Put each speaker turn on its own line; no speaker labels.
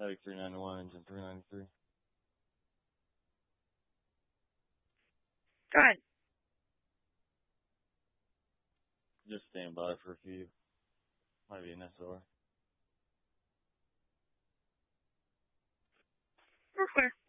Mavic 391, engine 393.
Go ahead.
Just stand by for a few. Might be an SR.
We're clear.